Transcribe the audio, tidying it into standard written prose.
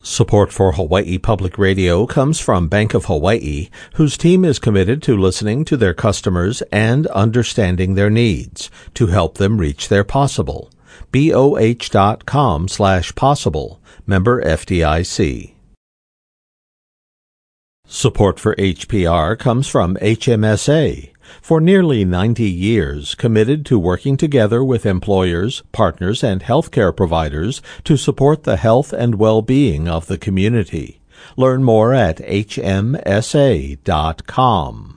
Support for Hawaii Public Radio comes from Bank of Hawaii, whose team is committed to listening to their customers and understanding their needs to help them reach their possible. BOH.com/possible. Member FDIC. Support for HPR comes from HMSA. For nearly 90 years, committed to working together with employers, partners, and healthcare providers to support the health and well-being of the community. Learn more at hmsa.com.